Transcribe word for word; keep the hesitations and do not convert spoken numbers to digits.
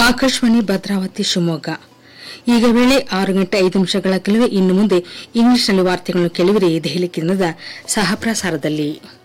ಆಕಾಶವಾಣಿ ಭದ್ರಾವತಿ ಶಿವಮೊಗ್ಗ. ಈಗ ವೇಳೆ ಆರು ಗಂಟೆ ಐದು ನಿಮಿಷಗಳ ಕೆಲವೇ ಇನ್ನು ಮುಂದೆ ಇಂಗ್ಲಿಷ್ನಲ್ಲಿ ವಾರ್ತೆಗಳನ್ನು ಕೇಳುವಿರಿ ದೆಹಲಿ ಕೇಂದ್ರದ ಸಹ ಪ್ರಸಾರದಲ್ಲಿ.